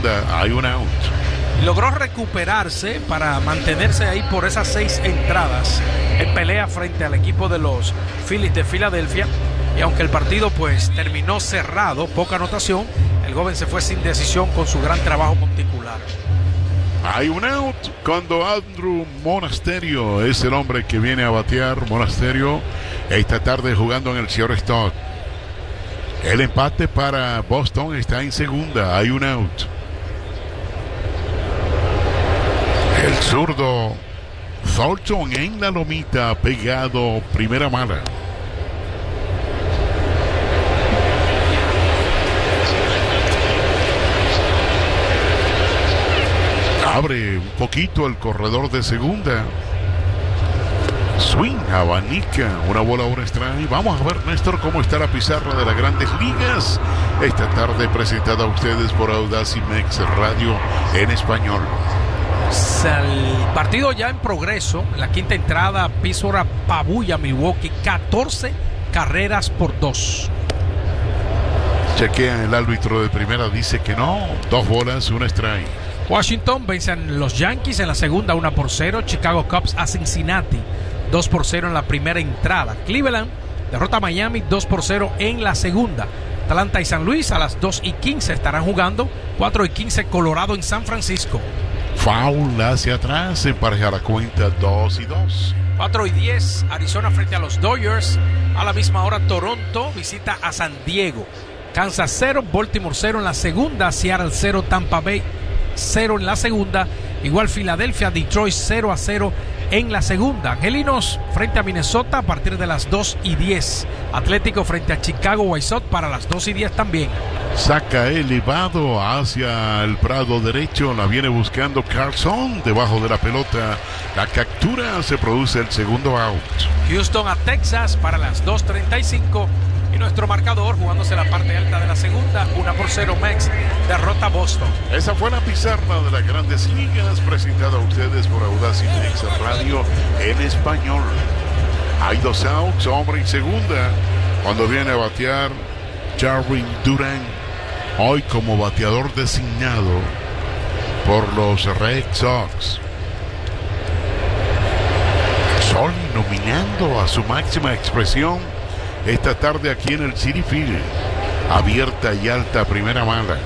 segunda, hay un out. Logró recuperarse para mantenerse ahí por esas 6 entradas en pelea frente al equipo de los Phillies de Filadelfia. Y aunque el partido pues terminó cerrado, poca anotación, el joven se fue sin decisión con su gran trabajo monticular. Hay un out cuando Andrew Monasterio es el hombre que viene a batear. Monasterio esta tarde jugando en el shortstop. El empate para Boston está en segunda, hay un out. El zurdo Thornton en la lomita, pegado, primera mala. Abre un poquito el corredor de segunda. Swing, abanica, una bola ahora strike. Vamos a ver, Néstor, cómo está la pizarra de las Grandes Ligas. Esta tarde presentada a ustedes por Audacy Mex Radio en español. El partido ya en progreso. La quinta entrada, Pittsburgh apabulla a Milwaukee, 14 carreras por 2. Chequea el árbitro de primera, dice que no. 2 bolas, una strike. Washington vence a los Yankees en la segunda 1-0. Chicago Cubs a Cincinnati 2-0 en la primera entrada. Cleveland derrota a Miami 2-0 en la segunda. Atlanta y San Luis a las 2:15 estarán jugando. 4:15 Colorado en San Francisco. Foul hacia atrás, empareja la cuenta 2-2. 4:10 Arizona frente a los Dodgers. A la misma hora Toronto visita a San Diego. Kansas 0, Baltimore 0 en la segunda. Seattle 0, Tampa Bay 0 en la segunda. Igual Filadelfia, Detroit 0-0 en la segunda. Angelinos frente a Minnesota a partir de las 2:10. Atlético frente a Chicago White Sox para las 2:10 también. Saca elevado hacia el prado derecho, la viene buscando Carlson debajo de la pelota. La captura, se produce el segundo out. Houston a Texas para las 2:35. Y nuestro marcador jugándose la parte alta de la segunda, 1-0 Mex, derrota Boston. Esa fue la pizarra de las Grandes Ligas presentada a ustedes por Audacy Mex Radio en español. Hay 2 outs, hombre en segunda, cuando viene a batear Jarvin Duran, hoy como bateador designado por los Red Sox. Sol iluminando a su máxima expresión esta tarde aquí en el Citi Field. Abierta y alta, primera mala.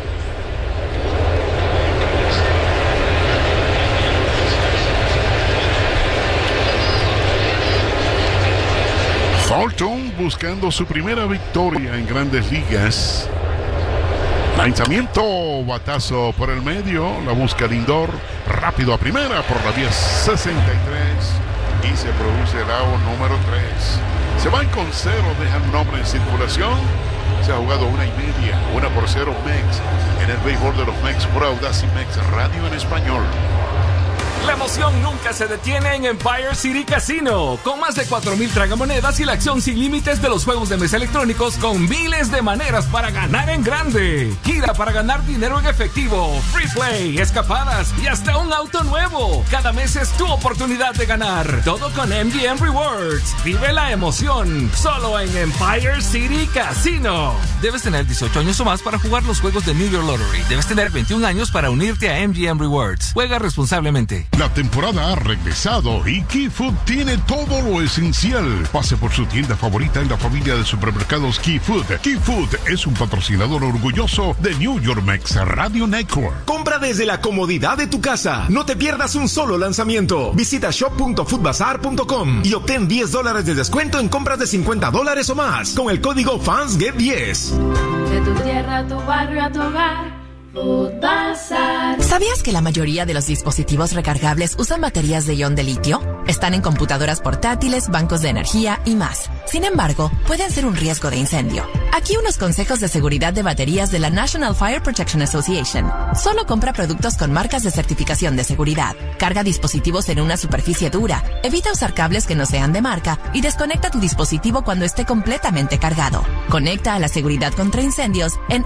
Thornton buscando su primera victoria en Grandes Ligas. Lanzamiento, batazo por el medio, la busca Lindor, rápido a primera por la vía 63 y se produce el out número 3. Se van con 0, dejan un hombre en circulación. Se ha jugado 1:30, 1-0 Mex en el béisbol de los Mex por Audacy Mex Radio en español. La emoción nunca se detiene en Empire City Casino. Con más de 4,000 tragamonedas y la acción sin límites de los juegos de mesa electrónicos con miles de maneras para ganar en grande. Gira para ganar dinero en efectivo, free play, escapadas y hasta un auto nuevo. Cada mes es tu oportunidad de ganar. Todo con MGM Rewards. Vive la emoción solo en Empire City Casino. Debes tener 18 años o más para jugar los juegos de New York Lottery. Debes tener 21 años para unirte a MGM Rewards. Juega responsablemente. La temporada ha regresado y Key Food tiene todo lo esencial. Pase por su tienda favorita en la familia de supermercados Key Food. Key Food es un patrocinador orgulloso de New York Mex Radio Network. Compra desde la comodidad de tu casa. No te pierdas un solo lanzamiento. Visita shop.foodbazar.com y obtén $10 de descuento en compras de $50 o más con el código FANSGET10. De tu tierra a tu barrio a tu hogar. ¿Sabías que la mayoría de los dispositivos recargables usan baterías de ion de litio? Están en computadoras portátiles, bancos de energía y más. Sin embargo, pueden ser un riesgo de incendio. Aquí unos consejos de seguridad de baterías de la National Fire Protection Association. Solo compra productos con marcas de certificación de seguridad. Carga dispositivos en una superficie dura. Evita usar cables que no sean de marca y desconecta tu dispositivo cuando esté completamente cargado. Conecta a la seguridad contra incendios en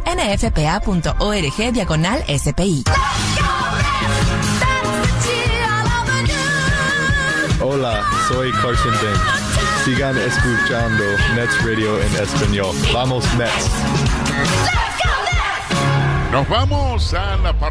nfpa.org/SPI. Hola, soy Carson Bench. Sigan escuchando Mets Radio en español. ¡Vamos, Mets! Nos vamos a la parte